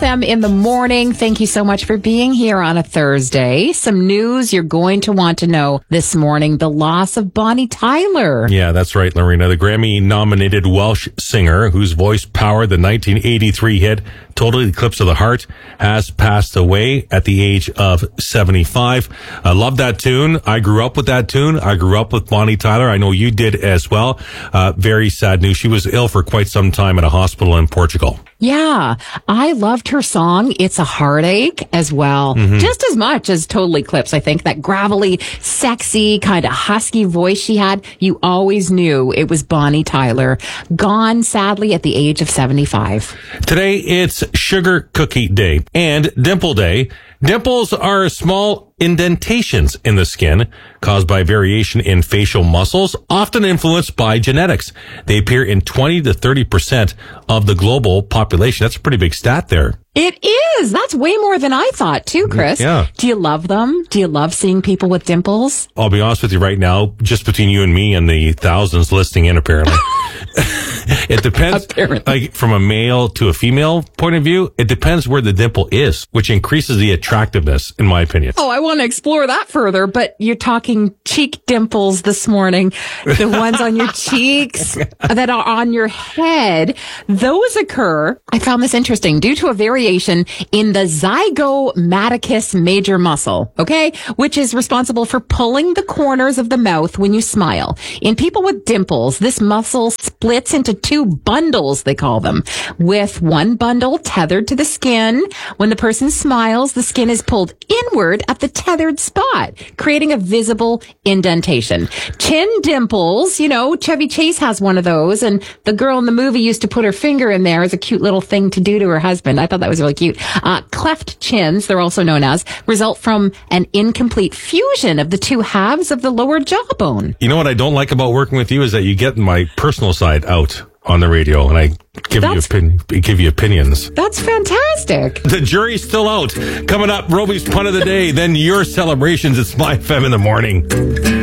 FM in the morning. Thank you so much for being here on a Thursday. Some news you're going to want to know this morning. The loss of Bonnie Tyler. Yeah, that's right, Lorena. The Grammy-nominated Welsh singer whose voice powered the 1983 hit Total Eclipse of the Heart has passed away at the age of 75. I love that tune. I grew up with that tune. I grew up with Bonnie Tyler. I know you did as well. Very sad news. She was ill for quite some time at a hospital in Portugal. Yeah, I loved her song, It's a Heartache, as well. Just as much as Total Eclipse, I think. That gravelly, sexy, kind of husky voice she had, you always knew it was Bonnie Tyler. Gone, sadly, at the age of 75. Today, it's Sugar Cookie Day and Dimple Day. Dimples are small indentations in the skin caused by variation in facial muscles, often influenced by genetics. They appear in 20 to 30% of the global population. That's a pretty big stat there. It is. That's way more than I thought, too, Chris. Yeah. Do you love them? Do you love seeing people with dimples? I'll be honest with you right now, just between you and me and the thousands listening in, apparently. It depends, like from a male to a female point of view, it depends where the dimple is, which increases the attractiveness, in my opinion. Oh, I want to explore that further, but you're talking cheek dimples this morning. The ones on your cheeks that are on your head, those occur, I found this interesting, due to a variation in the zygomaticus major muscle, okay, which is responsible for pulling the corners of the mouth when you smile. In people with dimples, this muscle splits into two bundles, they call them, with one bundle tethered to the skin. When the person smiles, the skin is pulled inward at the tethered spot, creating a visible indentation. Chin dimples, you know, Chevy Chase has one of those, and the girl in the movie used to put her finger in there as a cute little thing to do to her husband. I thought that was really cute. Cleft chins, they're also known as, result from an incomplete fusion of the two halves of the lower jawbone. You know what I don't like about working with you is that you get my personal side out on the radio, and I give you opinions. That's fantastic. The jury's still out. Coming up, Roby's Pun of the Day, then your celebrations. It's My FM in the morning.